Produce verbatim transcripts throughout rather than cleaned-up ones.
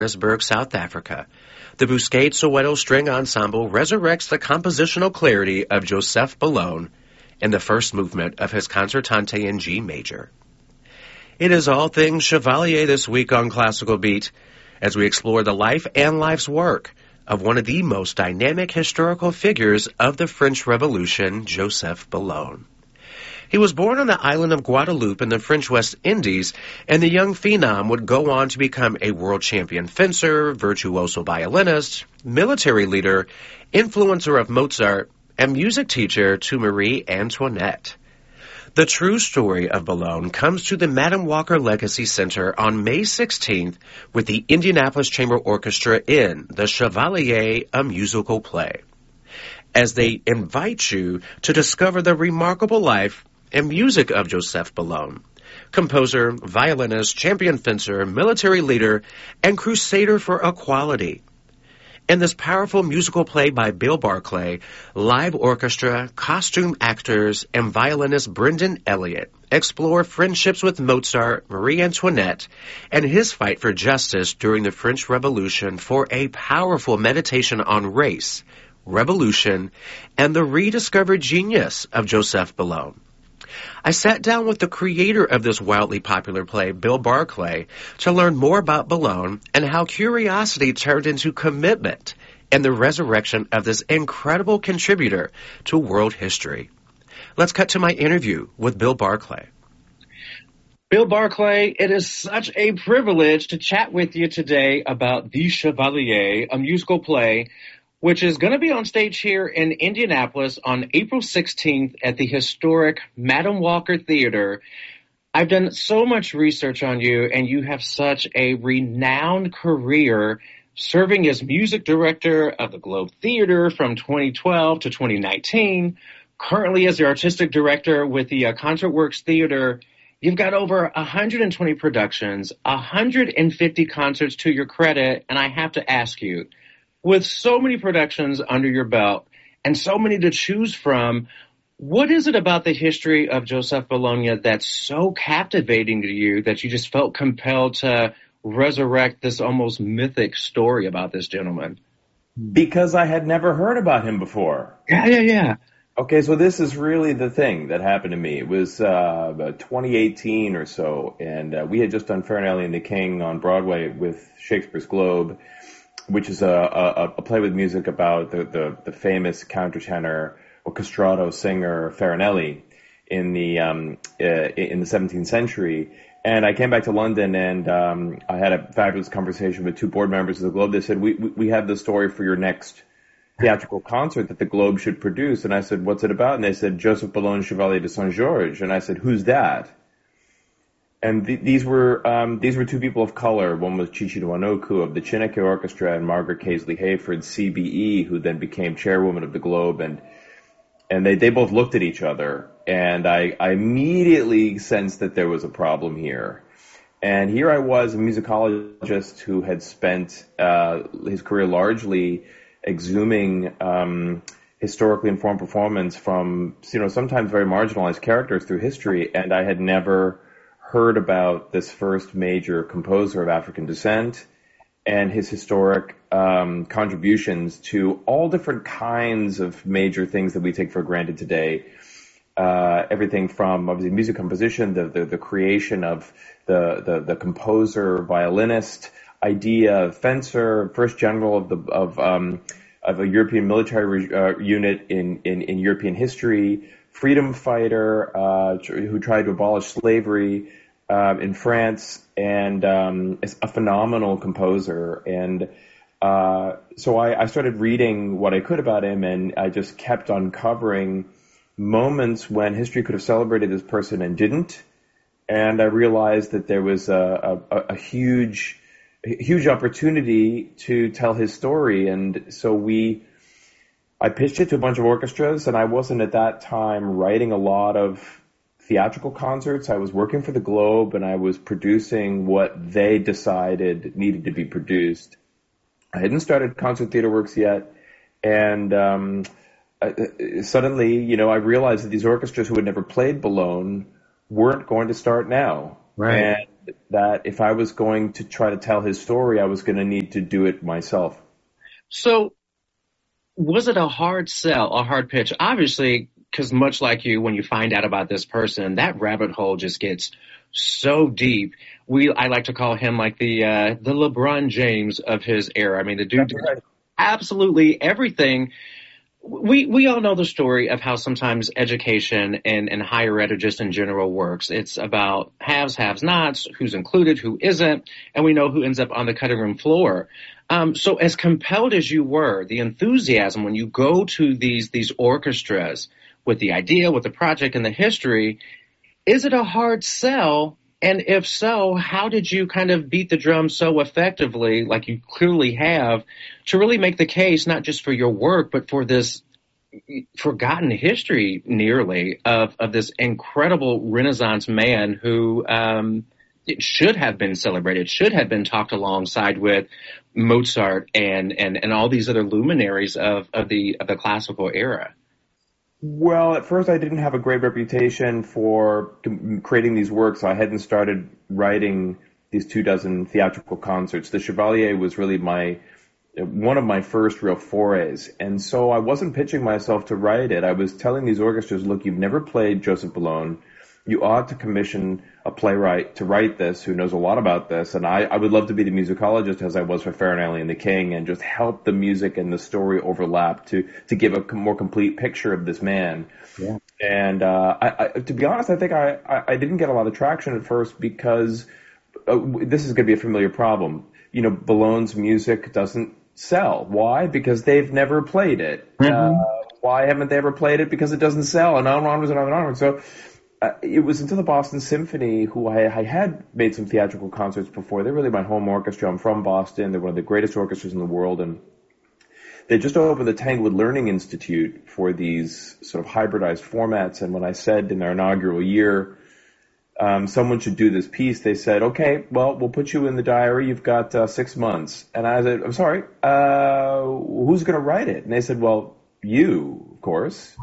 Johannesburg, South Africa, the Busquets Soweto String Ensemble resurrects the compositional clarity of Joseph Boulogne in the first movement of his Concertante in G major. It is all things Chevalier this week on Classical Beat, as we explore the life and life's work of one of the most dynamic historical figures of the French Revolution, Joseph Boulogne. He was born on the island of Guadeloupe in the French West Indies, and the young phenom would go on to become a world champion fencer, virtuoso violinist, military leader, influencer of Mozart, and music teacher to Marie Antoinette. The true story of Boulogne comes to the Madam Walker Legacy Center on May sixteenth with the Indianapolis Chamber Orchestra in The Chevalier, a musical play, as they invite you to discover the remarkable life and music of Joseph Boulogne, composer, violinist, champion fencer, military leader, and crusader for equality. In this powerful musical play by Bill Barclay, live orchestra, costume actors, and violinist Brendan Elliott explore friendships with Mozart, Marie Antoinette, and his fight for justice during the French Revolution for a powerful meditation on race, revolution, and the rediscovered genius of Joseph Boulogne. I sat down with the creator of this wildly popular play, Bill Barclay, to learn more about Boulogne and how curiosity turned into commitment and the resurrection of this incredible contributor to world history. Let's cut to my interview with Bill Barclay. Bill Barclay, it is such a privilege to chat with you today about The Chevalier, a musical play which is going to be on stage here in Indianapolis on April sixteenth at the historic Madam Walker Theater. I've done so much research on you, and you have such a renowned career serving as music director of the Globe Theater from twenty twelve to twenty nineteen, currently as the artistic director with the uh, ConcertWorks Theater. You've got over one hundred twenty productions, one hundred fifty concerts to your credit, and I have to ask you, with so many productions under your belt and so many to choose from, what is it about the history of Joseph Boulogne that's so captivating to you that you just felt compelled to resurrect this almost mythic story about this gentleman? Because I had never heard about him before. Yeah, yeah, yeah. Okay, so this is really the thing that happened to me. It was uh, about twenty eighteen or so, and uh, we had just done Farinelli and the King on Broadway with Shakespeare's Globe, which is a, a, a play with music about the, the, the famous countertenor orchestrato singer Farinelli in the um, uh, in the seventeenth century. And I came back to London, and um, I had a fabulous conversation with two board members of the Globe. They said, we, we we have the story for your next theatrical concert that the Globe should produce. And I said, what's it about? And they said, Joseph Boulogne, Chevalier de Saint-Georges. And I said, who's that? And th- these were um, these were two people of color. One was Chichi Nwanoku of the Chineke Orchestra, and Margaret Casely Hayford, C B E, who then became chairwoman of the Globe. And and they, they both looked at each other, and I, I immediately sensed that there was a problem here. And here I was, a musicologist who had spent uh, his career largely exhuming um, historically informed performance from, you know, sometimes very marginalized characters through history, and I had never heard about this first major composer of African descent and his historic um, contributions to all different kinds of major things that we take for granted today. Uh, everything from obviously music composition, the, the, the creation of the, the, the composer, violinist idea, fencer, first general of the of um, of a European military uh, unit in, in, in European history, freedom fighter uh, who tried to abolish slavery uh, in France, and um, is a phenomenal composer. And uh, so I, I started reading what I could about him, and I just kept uncovering moments when history could have celebrated this person and didn't. And I realized that there was a, a, a huge, a huge opportunity to tell his story. And so we, I pitched it to a bunch of orchestras, and I wasn't at that time writing a lot of theatrical concerts. I was working for the Globe, and I was producing what they decided needed to be produced. I hadn't started Concert Theater Works yet. And, um, Uh, suddenly, you know, I realized that these orchestras who had never played Boulogne weren't going to start now. Right. And that if I was going to try to tell his story, I was going to need to do it myself. So was it a hard sell, a hard pitch? Obviously, because much like you, when you find out about this person, that rabbit hole just gets so deep. We, I like to call him like the uh, the LeBron James of his era. I mean, the dude did absolutely everything. We we all know the story of how sometimes education and, and higher ed or just in general works. It's about haves, haves nots, who's included, who isn't, and we know who ends up on the cutting room floor. Um, so as compelled as you were, the enthusiasm when you go to these these orchestras with the idea, with the project and the history, is it a hard sell? And if so, how did you kind of beat the drum so effectively, like you clearly have, to really make the case, not just for your work, but for this forgotten history nearly of, of this incredible Renaissance man who um, it should have been celebrated, should have been talked alongside with Mozart and, and, and all these other luminaries of, of the of the classical era? Well, at first I didn't have a great reputation for creating these works. So I hadn't started writing these two dozen theatrical concerts. The Chevalier was really my one of my first real forays. And so I wasn't pitching myself to write it. I was telling these orchestras, look, you've never played Joseph Boulogne. You ought to commission a playwright to write this who knows a lot about this. And I, I would love to be the musicologist as I was for Farinelli and the King and just help the music and the story overlap to, to give a more complete picture of this man. Yeah. And uh, I, I, to be honest, I think I, I, I didn't get a lot of traction at first because uh, this is going to be a familiar problem. You know, Boulogne's music doesn't sell. Why? Because they've never played it. Mm-hmm. Uh, why haven't they ever played it? Because it doesn't sell. And on onwards and on and onwards. So Uh, it was until the Boston Symphony, who I, I had made some theatrical concerts before. They're really my home orchestra. I'm from Boston. They're one of the greatest orchestras in the world. And they just opened the Tanglewood Learning Institute for these sort of hybridized formats. And when I said in their inaugural year, um, someone should do this piece, they said, okay, well, we'll put you in the diary. You've got uh, six months. And I said, I'm sorry, uh, who's going to write it? And they said, well, you, of course.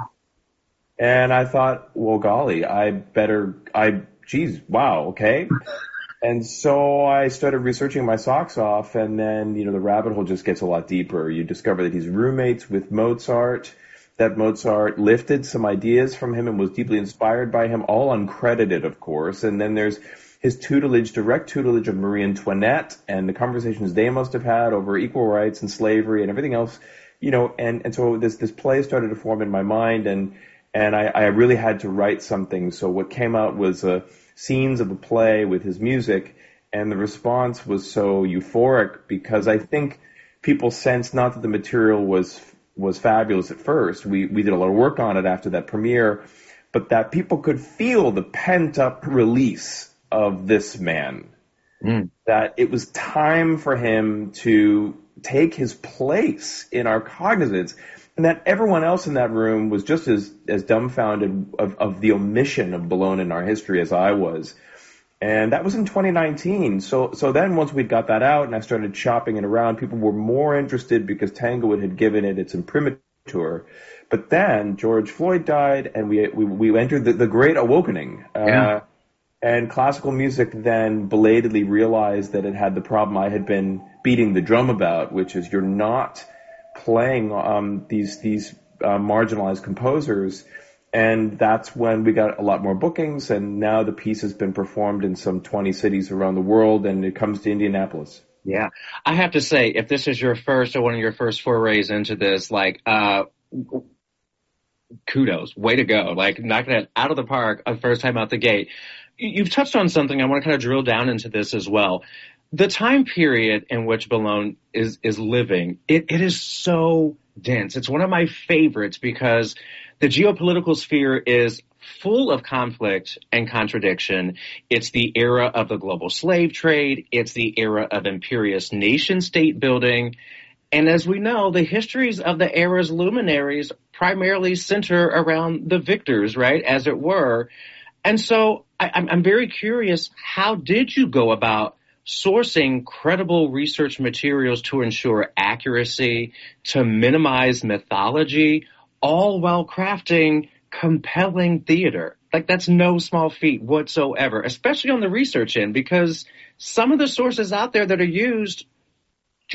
And I thought, well, golly, I better, I, geez, wow, okay. And so I started researching my socks off, and then, you know, the rabbit hole just gets a lot deeper. You discover that he's roommates with Mozart, that Mozart lifted some ideas from him and was deeply inspired by him, all uncredited, of course. And then there's his tutelage, direct tutelage of Marie Antoinette, and the conversations they must have had over equal rights and slavery and everything else, you know, and, and so this, this play started to form in my mind, and And I, I really had to write something. So what came out was uh, scenes of a play with his music, and the response was so euphoric because I think people sensed not that the material was was fabulous at first. We we did a lot of work on it after that premiere, but that people could feel the pent-up release of this man. Mm. That it was time for him to take his place in our cognizance. And that everyone else in that room was just as, as dumbfounded of, of the omission of Boulogne in our history as I was. And that was in twenty nineteen. So so then once we'd got that out and I started shopping it around, people were more interested because Tanglewood had given it its imprimatur. But then George Floyd died, and we we, we entered the, the Great Awakening. Yeah. Uh, and classical music then belatedly realized that it had the problem I had been beating the drum about, which is you're not playing um, these these uh, marginalized composers, and that's when we got a lot more bookings, and now the piece has been performed in some twenty cities around the world, and it comes to Indianapolis. Yeah, I have to say, if this is your first or one of your first forays into this, like, uh, kudos, way to go, like knocking it out of the park the first time out the gate. You've touched on something. I want to kind of drill down into this as well. The time period in which Boulogne is, is living, it, it is so dense. It's one of my favorites because the geopolitical sphere is full of conflict and contradiction. It's the era of the global slave trade. It's the era of imperious nation state building. And as we know, the histories of the era's luminaries primarily center around the victors, right, as it were. And so I, I'm, I'm very curious, how did you go about sourcing credible research materials to ensure accuracy, to minimize mythology, all while crafting compelling theater? Like, that's no small feat whatsoever, especially on the research end, because some of the sources out there that are used